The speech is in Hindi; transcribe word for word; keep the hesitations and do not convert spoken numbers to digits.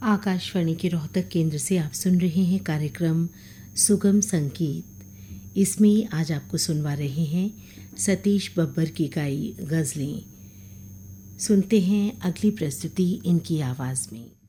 आकाशवाणी के रोहतक केंद्र से आप सुन रहे हैं कार्यक्रम सुगम संगीत। इसमें आज आपको सुनवा रहे हैं सतीश बब्बर की गाई गज़लें। सुनते हैं अगली प्रस्तुति इनकी आवाज़ में।